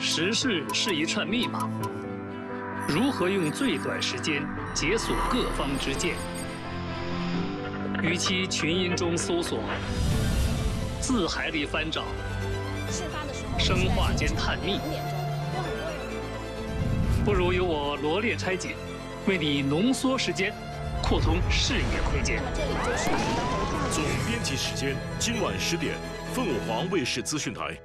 时事是一串密码，如何用最短时间解锁各方之见？与其群音中搜索，字海里翻找，生化间探秘，不如由我罗列拆解，为你浓缩时间，扩通视野空间。 总编辑时间，今晚10点，凤凰卫视资讯台。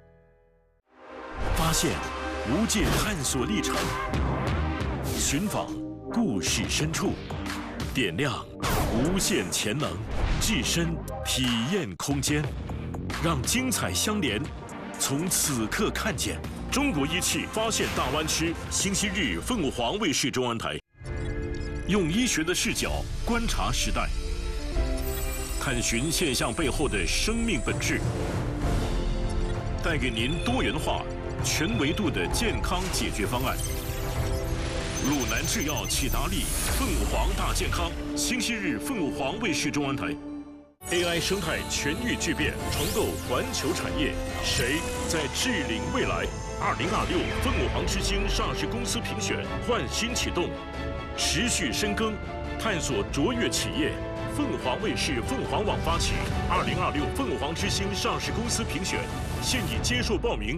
发现无界探索历程，寻访故事深处，点亮无限潜能，置身体验空间，让精彩相连。从此刻看见中国仪器发现大湾区，星期日凤凰卫视中文台，用医学的视角观察时代，探寻现象背后的生命本质，带给您多元化、全维度的健康解决方案。鲁南制药启达利凤凰大健康，星期日凤凰卫视中文台。AI 生态全域巨变，重构环球产业，谁在治领未来？2026凤凰之星上市公司评选焕新启动，持续深耕，探索卓越企业。凤凰卫视凤凰网发起2026凤凰之星上市公司评选，现已接受报名。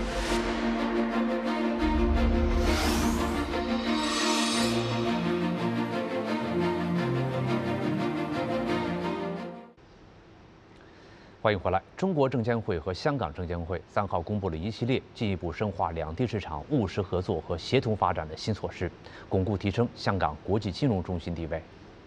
欢迎回来。中国证监会和香港证监会3号公布了一系列进一步深化两地市场务实合作和协同发展的新措施，巩固提升香港国际金融中心地位。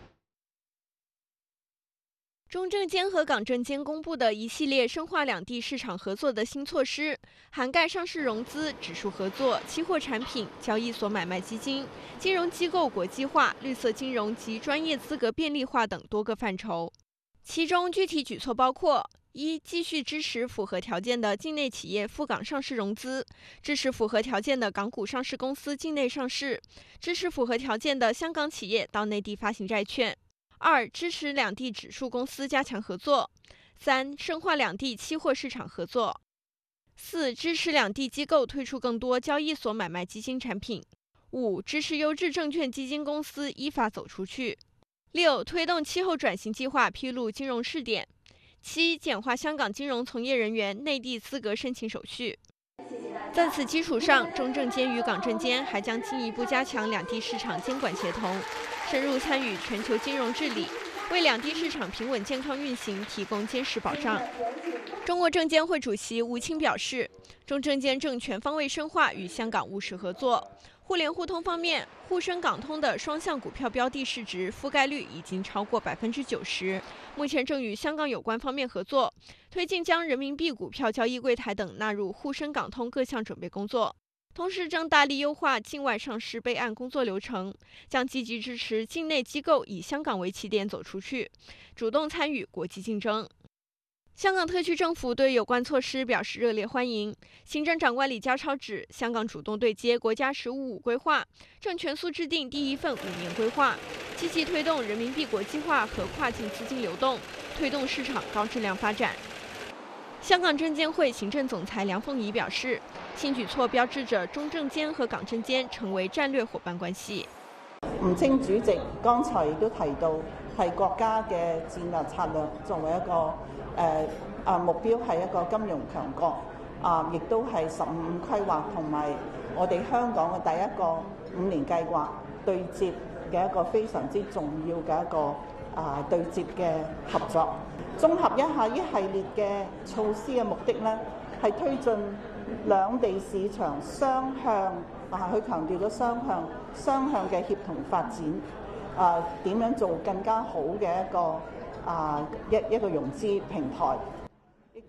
中证监和港证监公布的一系列深化两地市场合作的新措施，涵盖上市融资、指数合作、期货产品、交易所买卖基金、金融机构国际化、绿色金融及专业资格便利化等多个范畴。其中具体举措包括：一、继续支持符合条件的境内企业赴港上市融资，支持符合条件的港股上市公司境内上市，支持符合条件的香港企业到内地发行债券。2、支持两地指数公司加强合作。3、深化两地期货市场合作。4、支持两地机构推出更多交易所买卖基金产品。5、支持优质证券基金公司依法走出去。6、推动气候转型计划披露金融试点。7、简化香港金融从业人员内地资格申请手续。在此基础上，中证监与港证监还将进一步加强两地市场监管协同，深入参与全球金融治理，为两地市场平稳健康运行提供坚实保障。中国证监会主席吴清表示，中证监正全方位深化与香港务实合作。互联互通方面，沪深港通的双向股票标的市值覆盖率已经超过90%，目前正与香港有关方面合作，推进将人民币股票交易柜台等纳入沪深港通各项准备工作。同时正大力优化境外上市备案工作流程，将积极支持境内机构以香港为起点走出去，主动参与国际竞争。香港特区政府对有关措施表示热烈欢迎。行政长官李家超指，香港主动对接国家“十五五”规划，正全速制定第一份5年规划，积极推动人民币国际化和跨境资金流动，推动市场高质量发展。香港证监会行政總裁梁鳳儀表示，新舉措標誌着中證監和港證監成為戰略夥伴關係。 吳清主席剛才亦都提到，係國家嘅戰略策略作為一個目標係一個金融強國，亦都係15規劃同埋我哋香港嘅第一個5年計劃對接嘅一個非常之重要嘅一個對接嘅合作。綜合一下呢系列嘅措施嘅目的呢，係推進兩地市場雙向，佢強調咗雙向嘅協同發展，點樣做更加好嘅一個融資平台，